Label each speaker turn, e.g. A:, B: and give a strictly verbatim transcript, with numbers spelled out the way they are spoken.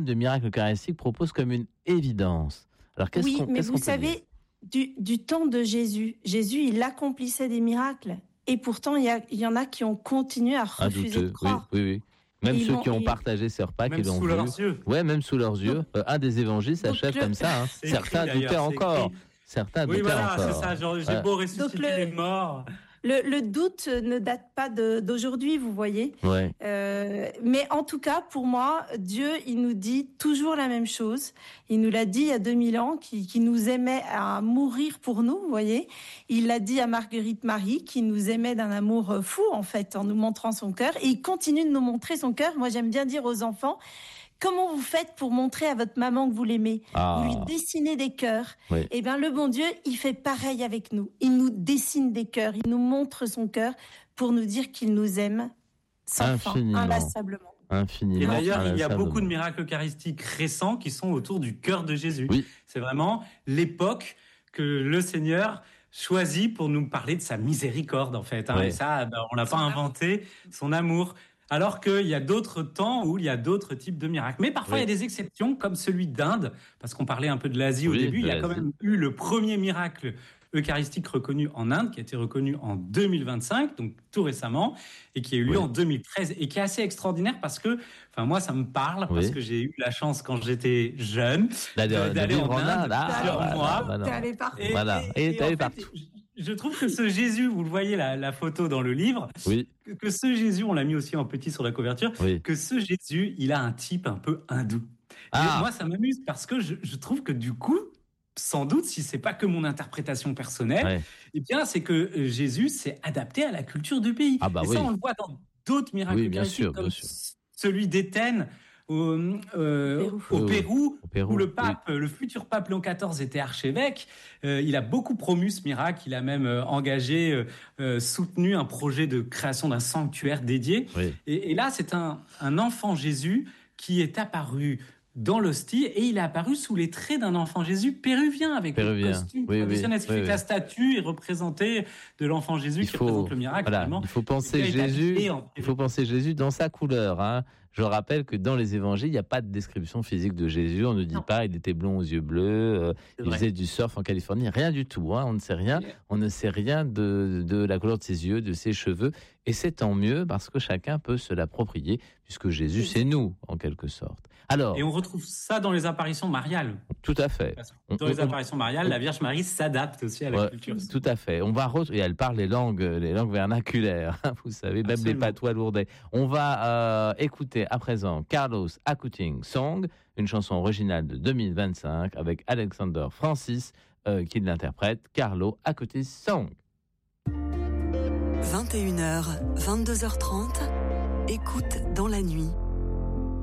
A: programme de miracles eucharistiques propose comme une évidence. Alors, qu'est-ce
B: oui,
A: qu'on,
B: mais
A: qu'est-ce
B: vous
A: qu'on peut
B: savez, du, du temps de Jésus, Jésus, il accomplissait des miracles. Et pourtant, il y, a, il y en a qui ont continué à refuser de croire.
A: Oui, oui, oui. Même
B: Et
A: ceux
B: ils
A: qui ont
B: ils...
A: partagé ces repas,
C: même
A: qui l'ont
C: sous
A: vu.
C: leurs yeux.
A: Ouais, même sous leurs yeux.
B: Donc,
A: euh, un des évangiles s'achève
B: le...
A: comme ça. Hein. Certains
C: écrit,
A: doutaient encore.
C: écrit.
A: Certains
C: oui,
A: doutaient
C: voilà,
A: encore.
C: c'est ça. Genre, j'ai
A: ouais.
C: beau ressusciter
B: le...
C: les morts.
B: Le, le doute ne date pas de, d'aujourd'hui, vous voyez.
A: Ouais.
B: Euh, mais en tout cas, pour moi, Dieu, il nous dit toujours la même chose. Il nous l'a dit il y a deux mille ans, qu'il, qu'il nous aimait à mourir pour nous, vous voyez. Il l'a dit à Marguerite Marie, qui nous aimait d'un amour fou, en fait, en nous montrant son cœur. Et il continue de nous montrer son cœur. Moi, j'aime bien dire aux enfants, comment vous faites pour montrer à votre maman que vous l'aimez ?
A: Ah.
B: Vous lui dessinez des cœurs.
A: Oui.
B: Eh bien, le bon Dieu, il fait pareil avec nous. Il nous dessine des cœurs, il nous montre son cœur pour nous dire qu'il nous aime sans fin, inlassablement.
A: Infiniment.
C: Et d'ailleurs, il y a beaucoup de miracles eucharistiques récents qui sont autour du cœur de Jésus.
A: Oui.
C: C'est vraiment l'époque que le Seigneur choisit pour nous parler de sa miséricorde, en fait. Hein.
A: Oui.
C: Et ça, ben, on l'a pas inventé, son amour. Alors qu'il y a d'autres temps où il y a d'autres types de miracles. Mais parfois, oui. il y a des exceptions, comme celui d'Inde, parce qu'on parlait un peu de l'Asie oui, au début. Il y a l'Asie. Quand même eu le premier miracle eucharistique reconnu en Inde, qui a été reconnu en deux mille vingt-cinq, donc tout récemment, et qui a eu lieu oui. en deux mille treize, et qui est assez extraordinaire parce que, enfin moi, ça me parle, oui. parce que j'ai eu la chance, quand j'étais jeune,
A: d'aller,
C: d'aller en Inde,
A: Inde ah,
C: plusieurs
A: voilà,
C: mois.
B: Voilà. T'es allé partout.
A: Et, voilà. et, et, et t'es allé partout.
C: Je trouve que ce Jésus, vous le voyez la, la photo dans le livre,
A: oui.
C: que, que ce Jésus, on l'a mis aussi en petit sur la couverture,
A: oui.
C: que ce Jésus, il a un type un peu hindou. Ah. Et moi, ça m'amuse parce que je, je trouve que du coup, sans doute, si c'est pas que mon interprétation personnelle, ouais. eh bien, c'est que Jésus s'est adapté à la culture du pays.
A: Ah bah
C: et
A: oui.
C: ça, on le voit dans d'autres miracles
A: oui, bien sûr,
C: comme
A: bien sûr.
C: celui d'Éthène. Au, euh,
B: Pérou.
C: au, Pérou,
A: au Pérou,
C: où le pape,
A: oui.
C: le futur pape Léon quatorze était archevêque. Euh, il a beaucoup promu ce miracle. Il a même euh, engagé, euh, euh, soutenu un projet de création d'un sanctuaire dédié.
A: Oui.
C: Et, et là, c'est un, un enfant Jésus qui est apparu dans l'hostie et il est apparu sous les traits d'un enfant Jésus péruvien avec
A: péruvien.
C: le costume
A: oui,
C: traditionnel.
A: Oui, oui,
C: oui, la statue est représentée de l'enfant Jésus
A: il
C: qui
A: faut,
C: représente le miracle.
A: Voilà, il faut penser Jésus. En... Il faut penser Jésus dans sa couleur. Hein. Je rappelle que dans les évangiles, il n'y a pas de description physique de Jésus. On ne dit non. pas il était blond aux yeux bleus, euh, il faisait du surf en Californie. Rien du tout. Hein. On ne sait rien. On ne sait rien de, de la couleur de ses yeux, de ses cheveux. Et c'est tant mieux parce que chacun peut se l'approprier puisque Jésus, c'est nous, en quelque sorte. Alors,
C: et on retrouve ça dans les apparitions mariales.
A: Tout à fait.
C: Dans on, les apparitions mariales, on, la Vierge Marie s'adapte aussi à la
A: ouais,
C: culture.
A: Tout à fait. On va re- et elle parle les langues, les langues vernaculaires. Vous savez, même Absolument. Les patois lourdais. On va euh, écouter à présent Carlos Acuting Song, une chanson originale de deux mille vingt-cinq avec Alexander Francis euh, qui l'interprète. Carlo Acuting Song.
D: vingt et une heures, vingt-deux heures trente. Écoute dans la nuit.